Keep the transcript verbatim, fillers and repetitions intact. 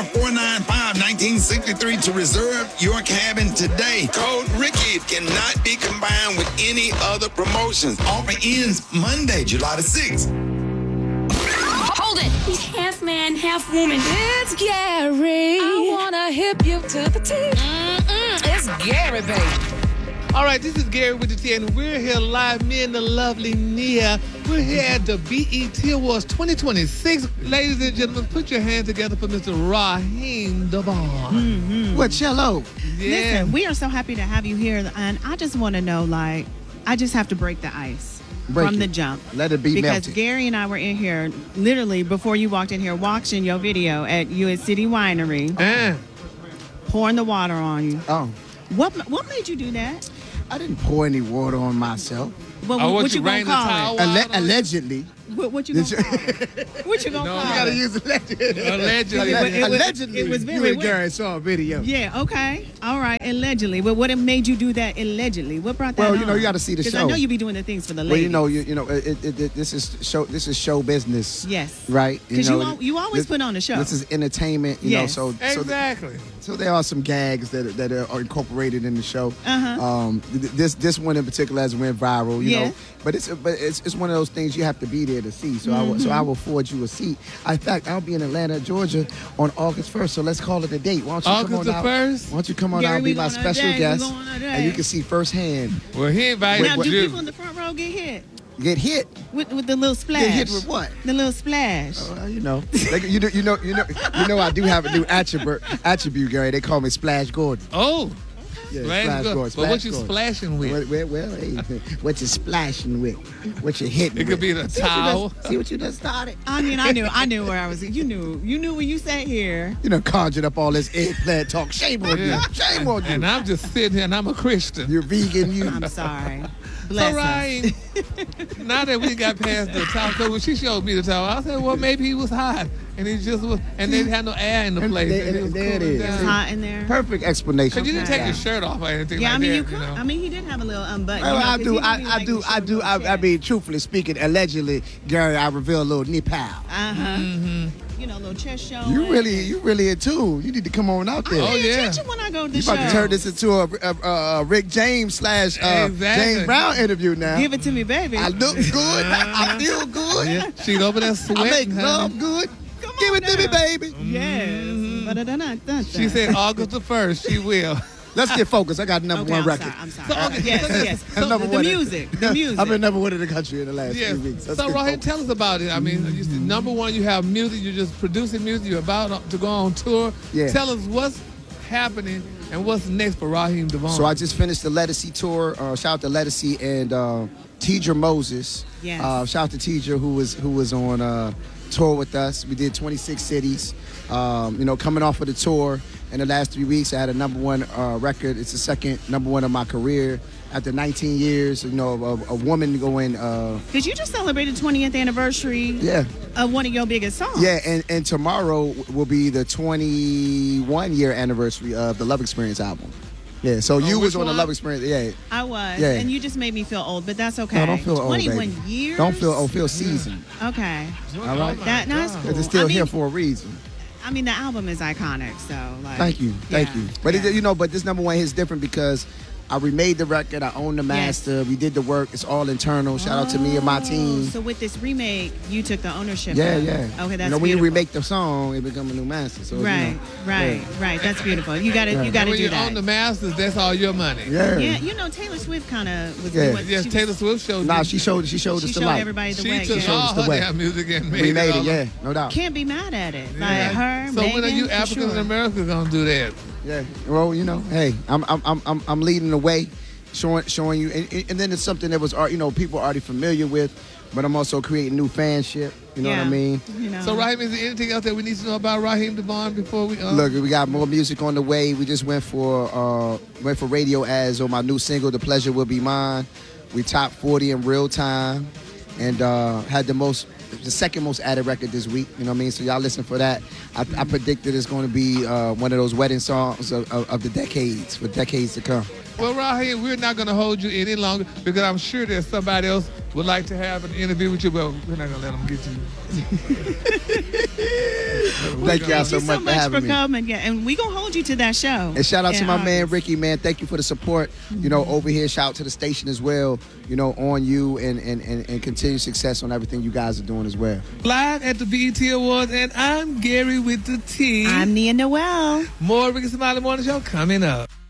four, four nine five, one nine six three to reserve your cabin today. Code Ricky cannot be combined with any other promotions. Offer ends Monday, July the sixth. Hold it! He's half man, half woman. It's Gary. I wanna hip you to the T. Mm-mm, it's Gary, baby. All right, this is Gary with the T, and we're here live, me and the lovely Nia. We're here at the B E T Awards twenty twenty-six. Ladies and gentlemen, put your hands together for Mister Raheem DeVaughn. Mm-hmm. What, cello? Yeah. Listen, we are so happy to have you here, and I just want to know, like, I just have to break the ice Break from it. the jump. Let it be because melted. Gary and I were in here, literally, before you walked in here, watching your video at U S City Winery, Uh, pouring the water on you. Oh, What what made you do that? I didn't pour any water on myself. What, Oh, what what you you gonna rain the call towel it? on? Alle- allegedly. What, what you Did gonna call it? What you gonna No, call you You gotta it? use allegedly. Allegedly. It was- it was- allegedly. it was you very and weird. Gary saw a video. Yeah, okay. All right, allegedly. But what made you do that allegedly? What brought that Well, on? you know, you gotta see the Because I show. know you be doing the things for the ladies. Well, you know, you, you know, it, it, it, this is show. This is show business. Yes. Right. Because you, know, al- you always this, put on a show. This is entertainment. You Yes. know, so so, exactly. so there are some gags that that are incorporated in the show. Uh-huh. Um, th- this this one in particular has went viral. You Yeah. know, but it's but it's it's one of those things you have to be there to see. So I will, so I will forward you a seat. In fact, I'll be in Atlanta, Georgia, on August first. So let's call it a date. Why don't you August come on the out? first? Why don't you come on Gary, out and we be my going on a special date, we guest, going on a and you date. can see firsthand. Well, he invited now, do you. people in the front row get hit Get hit. with, with the little splash? Get hit with what? The little splash. Well, you know, like, you know, you know, you know, you know. I do have a new attribute, attribute, Gary. They call me Splash Gordon. Oh, Yeah, Splash Splash Gordon. Gordon. But what you Gordon. splashing with? Well, well, well, hey, what you splashing with? What you hitting? It could with? be the See what you towel. done- See what you done started? I mean, I knew, I knew where I was. You knew, you knew when you sat here. You done conjured up all this eggplant talk. Shame on Yeah. you. Shame on you. And I'm just sitting here, and I'm a Christian. You're vegan. You. I'm sorry. So, Bless us. Ryan, now that we got past the towel, because when she showed me the towel, I said, well, maybe he was hot. And he just was, and they had no air in the And place. there- and he was there it cooling is. down. It's hot in there. Perfect explanation. Because you didn't Okay. take your shirt off or anything Yeah, like I mean, that, you could. know. I mean, he did have a little unbuttoned. Well, you know, I 'cause do, he I, be I like do, to I show do, no I, I chest. mean, truthfully speaking, allegedly, Gary, I reveal a little nipple. Uh huh. Mm-hmm. You know, little chest show. You really, you really in tune. You need to come on out there. Oh, I pay yeah. attention when I go to the You show. about to turn this into a, a, a, a Rick James slash uh, Exactly. James Brown interview now. Give it to me, baby. I look good. I feel good. Yeah, she's over there I make sweating, honey. love good. Come Give on it to me, now. baby. Yes. Ba-da-da-da-da-da. She said August the first, she will. Let's get focused. I got number Okay, one I'm record. sorry. I'm sorry. So, okay, yes, so- yes. I'm So, number the one in- music. The music. I've been number one in the country in the last Yeah. few weeks. Let's So, get Raheem, focused. tell us about it. I mean, you said, number one, you have music. You're just producing music. You're about to go on tour. Yeah. Tell us what's happening and what's next for Raheem DeVaughn. So I just finished the Lettucey tour. Uh, shout out to Lettucey and uh, Teedra Moses. Yes. Uh, shout out to Teedra who was who was on uh, tour with us. We did twenty-six cities. Um, you know, coming off of the tour in the last three weeks, I had a number one uh, record. It's the second number one of my career. After nineteen years, you know, of a, a woman going. Uh, Because you just celebrated twentieth anniversary yeah. of one of your biggest songs. Yeah, and, and tomorrow will be the twenty-one year anniversary of the Love Experience album. Yeah, so you which was on the one? Love Experience. Yeah. I was. Yeah. And you just made me feel old, but that's okay. No, don't feel old, twenty-one baby. years? Don't feel oh, feel seasoned. Okay. Oh, all right. my That- that's God. cool. Because it's still I here mean- for a reason. I mean, the album is iconic, so like. Thank you, thank yeah, you. But yeah. it, you know, but this number one hit is different because I remade the record. I own the master. We did the work. It's all internal. Shout out to me and my team. So with this remake, you took the ownership. Yeah, of. yeah. Okay, that's you know, when beautiful. you remake the song, it become a new master. So you Right, know, right, yeah. right. That's beautiful. You got to, Yeah. you got And to when do you that. own the masters, that's all your money. Yeah. Yeah, you know Taylor Swift kind of was Yeah. doing. Yes, she Taylor was, Swift showed Nah, you. she showed she showed She us the showed light. everybody the She way. took yeah. showed us all the her way. damn music and made We made it. it, all yeah, up. no doubt. Can't be mad at it. Yeah. Like her. So when are Megan, you for Africans sure. in America gonna do that? Yeah. Well, you know, hey, I'm I'm I'm I'm, I'm leading the way, showing showing you, and, and then it's something that was al- you know people already familiar with, but I'm also creating new fanship. You know yeah. what I mean? You know. So, Raheem, is there anything else that we need to know about Raheem DeVaughn before we? Uh, Look, we got more music on the way. We just went for uh went for radio ads on my new single, "The Pleasure Will Be Mine." We top forty in real time, and uh, had the most. The second most added record this week, you know what I mean? So y'all listen for that. I, I predicted it's going to be uh, one of those wedding songs of, of, of the decades, for decades to come. Well, Raheem, we're not going to hold you any longer because I'm sure there's somebody else would like to have an interview with you, but we're not going to let them get you. Thank y'all so Thank you much so for much having for me. coming. Yeah, and we gonna hold you to that show. And shout out to in my man August. Ricky, man. Thank you for the support. You know, over here. Shout out to the station as well. You know, on you and and and, and continued success on everything you guys are doing as well. Live at the B E T Awards, and I'm Gary with the T. I'm Nia Noel. More Ricky Smiley Morning Show coming up.